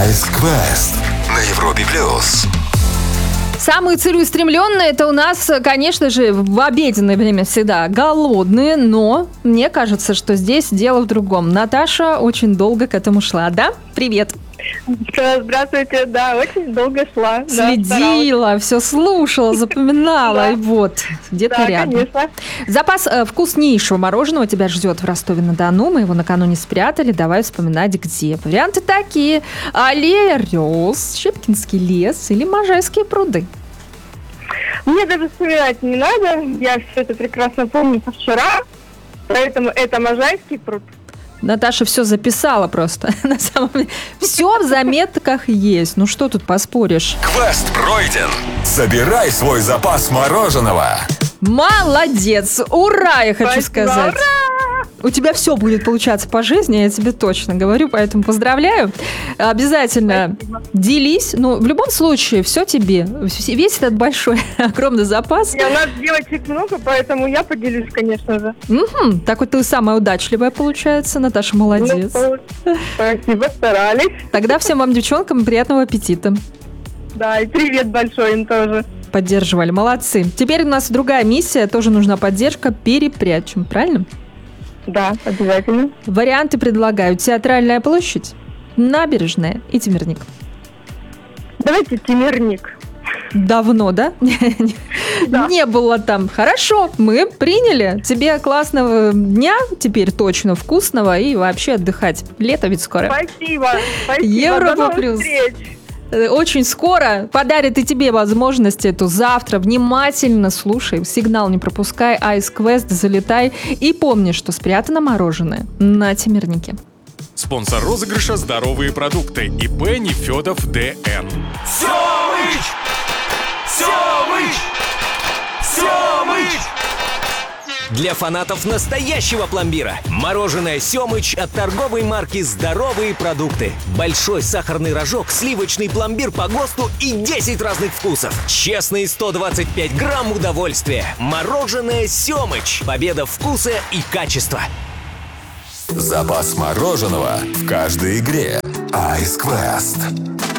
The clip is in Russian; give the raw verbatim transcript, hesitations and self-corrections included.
Ice Quest на Европе плюс. Самые целеустремленные — это у нас, конечно же, в обеденное время всегда голодные, но мне кажется, что здесь дело в другом. Наташа очень долго к этому шла, да? Привет. Здравствуйте, да, очень долго шла. Следила, да, все слушала, запоминала, Да. и вот, где-то Да, рядом. конечно. Запас э, вкуснейшего мороженого тебя ждет в Ростове-на-Дону. Мы его накануне спрятали. Давай вспоминать, где. Варианты такие: Аллея Рёз, Щепкинский лес или Можайские пруды. Мне даже вспоминать не надо, я все это прекрасно помню со вчера, поэтому это Можайский пруд. Наташа все записала просто. На самом деле, все в заметках есть. Ну что тут поспоришь? Квест пройден. Собирай свой запас мороженого. Молодец! Ура, я хочу Спасибо, сказать. ура! У тебя все будет получаться по жизни, я тебе точно говорю, поэтому поздравляю. Обязательно Спасибо. делись. Ну, в любом случае, все тебе. Весь этот большой, огромный запас. И у нас девочек много, поэтому я поделюсь, конечно же. Мгм, так вот ты самая удачливая получается. Наташа, молодец. Ну, спасибо, старались. Тогда всем вам, девчонкам, приятного аппетита. Да, и привет большой им тоже. Поддерживали, молодцы. Теперь у нас другая миссия, тоже нужна поддержка. Перепрячем, правильно? Да, обязательно. Варианты предлагаю: Театральная площадь, Набережная и Темирник. Давайте Темирник. Давно, да? Да. Не было там. Хорошо, мы приняли. Тебе классного дня, теперь точно вкусного, и вообще отдыхать. Лето ведь скоро. Спасибо. Спасибо. Европа До новых плюс. встреч. Очень скоро подарит и тебе возможность эту завтра. Внимательно слушай, сигнал не пропускай, Ice Quest, залетай. И помни, что спрятано мороженое на Темирнике. Спонсор розыгрыша «Здоровые продукты» ИП Нефёдов ДН. Семыч! Семыч! Семыч! Для фанатов настоящего пломбира. Мороженое «Семыч» от торговой марки «Здоровые продукты». Большой сахарный рожок, сливочный пломбир по ГОСТу и десять разных вкусов. Честные сто двадцать пять грамм удовольствия. Мороженое «Семыч». Победа вкуса и качества. Запас мороженого в каждой игре. Ice Quest.